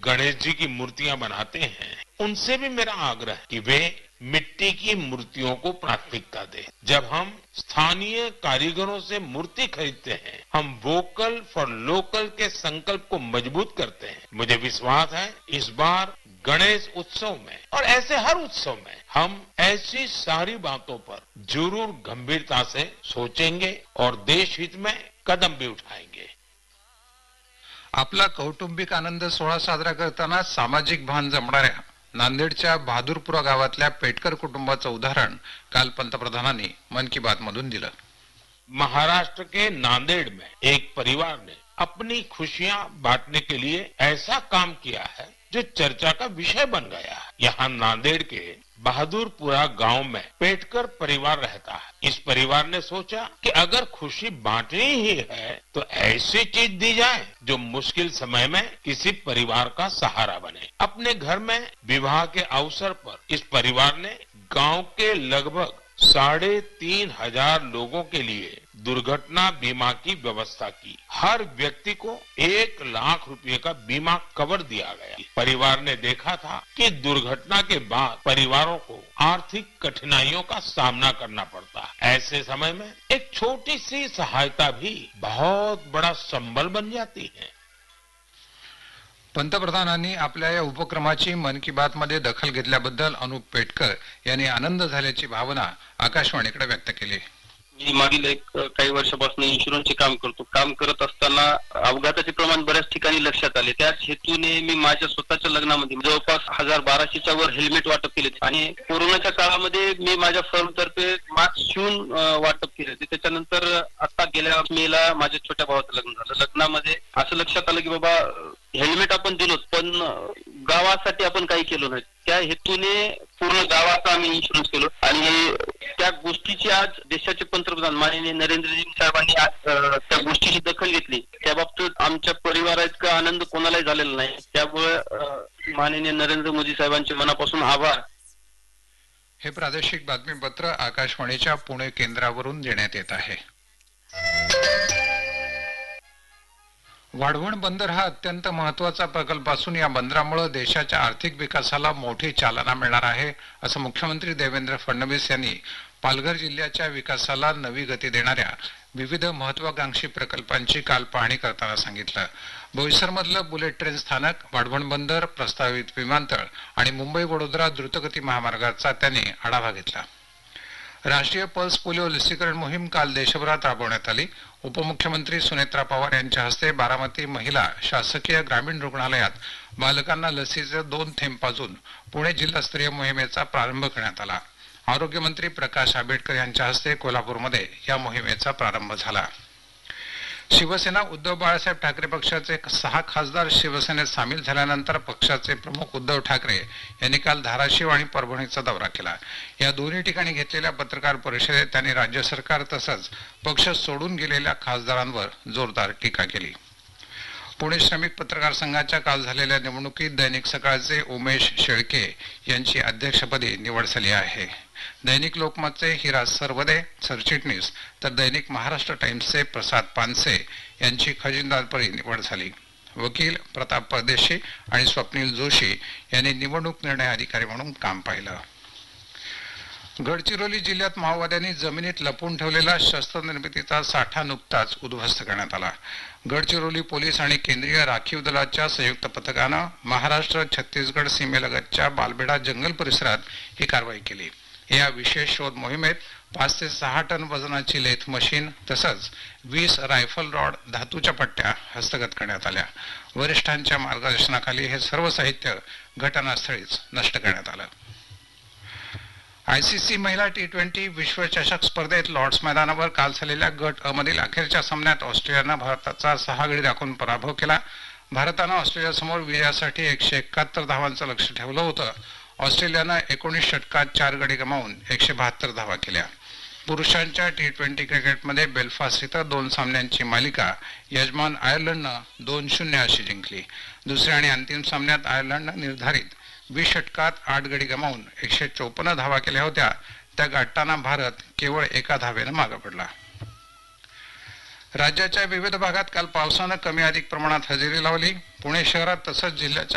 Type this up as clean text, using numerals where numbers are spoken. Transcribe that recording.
गणेश जी की मूर्तियां बनाते हैं, उनसे भी मेरा आग्रह है कि वे मिट्टी की मूर्तियों को प्राथमिकता दें। जब हम स्थानीय कारीगरों से मूर्ति खरीदते हैं, हम वोकल फॉर लोकल के संकल्प को मजबूत करते हैं। मुझे विश्वास है इस बार गणेश उत्सव में और ऐसे हर उत्सव में हम ऐसी सारी बातों पर जरूर गंभीरता से सोचेंगे और देश हित में कदम भी उठाएंगे। आपला कौटुंबिक आनंद सोहळा साजरा करताना सामाजिक भान जमणाऱ्या नांदेडच्या बहादूरपुरा गावातल्या पेटकर कुटुंबाचं उदाहरण काल पंतप्रधानांनी मन की बात मधून दिलं। महाराष्ट्र के नांदेड़ में एक परिवार ने अपनी खुशियां बांटने के लिए ऐसा काम किया है जो चर्चा का विषय बन गया है। यहाँ नांदेड़ के बहादुरपुरा गांव में पेटकर परिवार रहता है। इस परिवार ने सोचा कि अगर खुशी बांटनी ही है तो ऐसी चीज दी जाए जो मुश्किल समय में किसी परिवार का सहारा बने। अपने घर में विवाह के अवसर पर इस परिवार ने गांव के लगभग 3,500 लोगों के लिए दुर्घटना बीमा की व्यवस्था की। हर व्यक्ति को 1 लाख रुपए का बीमा कवर दिया गया। परिवार ने देखा था कि दुर्घटना के बाद परिवारों को आर्थिक कठिनाइयों का सामना करना पड़ता है। ऐसे समय में एक छोटी सी सहायता भी बहुत बड़ा संबल बन जाती है। पंतप्रधानांनी आपल्या या उपक्रमाची मन की बात मध्ये दखल घेतल्याबद्दल अनुप पेटकर यांनी आनंद झाल्याची भावना आकाशवाणीकडे व्यक्त केली। मी मागील काही वर्षापासून इन्शुरन्सचे काम करतो। काम करत असताना अपघाताचे प्रमाण बऱ्याच ठिकाणी लक्षात आले। त्याच हेतूने मी माझ्या स्वतःच्या लग्नामध्ये जवळपास 1200च्या वर हेल्मेट वाटप केले आणि कोरोनाच्या काळामध्ये मी माझ्या फर्मतर्फे मास्क शिवून वाटप केले। त्याच्यानंतर आता गेल्या मेला माझ्या छोट्या भावाचं लग्न झालं। लग्नामध्ये असं लक्षात आलं की बाबा हेल्मेट आपण दिलोच पण गावासाठी आपण काही केलं नाही। त्या हेतूने पूर्ण गावाचा आम्ही इन्शुरन्स केलो आणि त्या गोष्टीची आज देशाचे पंतप्रधान माननीय नरेंद्रजी साहेबांनी आज त्या गोष्टीची दखल घेतली। त्या बाबतीत आमच्या परिवाराइतका आनंद कोणालाही झालेला नाही। त्यामुळे माननीय नरेंद्र मोदी साहेबांचे मनापासून आभार। हे प्रादेशिक बातमीपत्र आकाशवाणीच्या पुणे केंद्रावरून देण्यात येत आहे। वाढवण बंदर हा अत्यंत महत्त्वाचा प्रकल्प असून या बंदरामुळे देशाच्या आर्थिक विकासाला मोठी चालना मिळणार आहे असं मुख्यमंत्री देवेंद्र फडणवीस यांनी पालघर जिल्ह्याच्या विकासाला नवी गती देणाऱ्या विविध महत्त्वाकांक्षी प्रकल्पांची काल पाहणी करताना सांगितलं। बोईसरमधलं बुलेट ट्रेन स्थानक, वाढवण बंदर, प्रस्तावित विमानतळ आणि मुंबई वडोदरा द्रुतगती महामार्गाचा त्यांनी आढावा घेतला। राष्ट्रीय पल्स पोलिओ लसीकरण मोहीम काल देशभरात राबवण्यात आली। उपमुख्यमंत्री सुनेत्रा पवार यांच्या हस्ते बारामती महिला शासकीय ग्रामीण रुग्णालयात बालकांना लसीचे 2 थेंब पाजून पुणे जिल्हास्तरीय मोहिमेचा प्रारंभ करण्यात आला। आरोग्यमंत्री प्रकाश आंबेडकर यांच्या हस्ते कोल्हापूरमध्ये या मोहिमेचा प्रारंभ झाला। शिवसेना उद्धव बाळासाहेब ठाकरे पक्षाचे 6 खासदार शिवसेनेत सामील झाल्यानंतर पक्षाचे प्रमुख उद्धव ठाकरे यांनी काल धाराशिव आणि परभणीचा दौरा केला। या दोन्ही ठिकाणी घेतलेल्या पत्रकार परिषदेत त्यांनी राज्य सरकार तसंच पक्ष सोडून गेलेल्या खासदारांवर जोरदार टीका केली। पुणे श्रमिक पत्रकार संघाच्या काल झालेल्या निवडणुकीत दैनिक सकाळचे उमेश शेळके यांची अध्यक्षपदी निवड झाली आहे। दैनिक लोकमतचे हिरा सरवदे सरचिटणीस तर दैनिक महाराष्ट्र टाइम्सचे प्रसाद पानसे यांची खजिनदारपदी निवड झाली। वकील प्रताप परदेशी आणि स्वप्नील जोशी यांनी निवडणूक निर्णय अधिकारी म्हणून काम पाहिलं। गडचिरोली जिल्ह्यात माओवाद्यांनी जमिनीत लपवून ठेवलेला शस्त्र निर्मितीचा साठा नुकताच उद्ध्वस्त करण्यात आला। गडचिरोली पोलीस आणि केंद्रीय राखीव दलाच्या संयुक्त पथकानं महाराष्ट्र छत्तीसगड सीमेलगतच्या बालबेडा जंगल परिसरात ही कारवाई केली। या विशेष शोध मोहिमेत 5 ते 6 टन वजनाची लेथ मशीन तसंच 20 रायफल रॉड धातूच्या पट्ट्या हस्तगत करण्यात आल्या। वरिष्ठांच्या मार्गदर्शनाखाली हे सर्व साहित्य घटनास्थळीच नष्ट करण्यात आलं। आयसीसी महिला T20 विश्वचषक स्पर्धेत लॉर्ड्स मैदानावर काल झालेल्या गट अ मधील अखेरच्या सामन्यात ऑस्ट्रेलियानं भारताचा 6 गडी राखून पराभव केला। भारतानं ऑस्ट्रेलियासमोर विजयासाठी 171 धावांचं लक्ष्य ठेवलं होतं। ऑस्ट्रेलियानं 19 षटकात 4 गडी गमावून 172 धावा केल्या। पुरुषांच्या T20 क्रिकेटमध्ये बेलफास्ट इथं 2 सामन्यांची मालिका यजमान आयर्लंडनं 2-0 अशी जिंकली। दुसऱ्या आणि अंतिम सामन्यात आयर्लंडनं निर्धारित 20 षटकात 8 गडी गमावून 154 धावा केल्या होत्या। त्या गाठताना भारत केवळ 1 धावेनं मागे पडला। राज्याच्या विविध भागात काल पावसानं कमी अधिक प्रमाणात हजेरी लावली। पुणे शहरात तसंच जिल्ह्याच्या